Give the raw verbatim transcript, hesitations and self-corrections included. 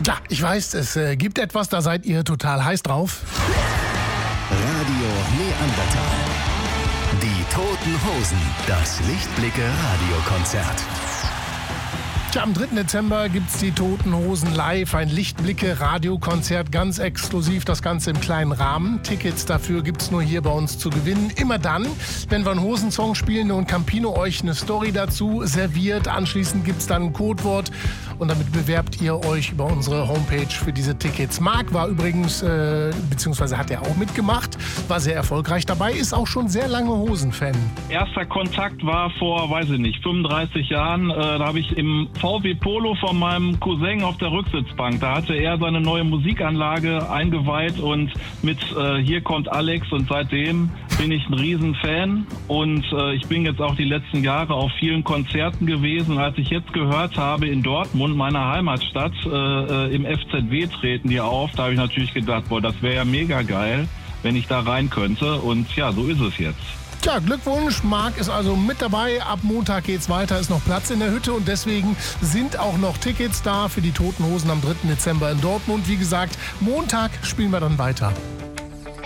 Tja, ich weiß, es äh, gibt etwas, da seid ihr total heiß drauf. Radio Neandertal. Die Toten Hosen. Das Lichtblicke-Radiokonzert. Tja, am dritten Dezember gibt's die Toten Hosen live, ein Lichtblicke-Radiokonzert, ganz exklusiv, das Ganze im kleinen Rahmen. Tickets dafür gibt's nur hier bei uns zu gewinnen. Immer dann, wenn wir einen Hosensong spielen und Campino euch eine Story dazu serviert. Anschließend gibt's dann ein Codewort und damit bewerbt ihr euch über unsere Homepage für diese Tickets. Marc war übrigens, äh, beziehungsweise hat er auch mitgemacht, war sehr erfolgreich dabei, ist auch schon sehr lange Hosen-Fan. Erster Kontakt war vor, weiß ich nicht, fünfunddreißig Jahren. Äh, da habe ich im V W Polo von meinem Cousin auf der Rücksitzbank. Da hatte er seine neue Musikanlage eingeweiht und mit äh, Hier kommt Alex, und seitdem bin ich ein Riesenfan und äh, ich bin jetzt auch die letzten Jahre auf vielen Konzerten gewesen. Als ich jetzt gehört habe, in Dortmund, meiner Heimatstadt, äh, im F Z W treten die auf, da habe ich natürlich gedacht, boah, das wäre ja mega geil, wenn ich da rein könnte, und ja, so ist es jetzt. Tja, Glückwunsch, Marc ist also mit dabei. Ab Montag geht's weiter, ist noch Platz in der Hütte und deswegen sind auch noch Tickets da für die Toten Hosen am dritten Dezember in Dortmund. Wie gesagt, Montag spielen wir dann weiter.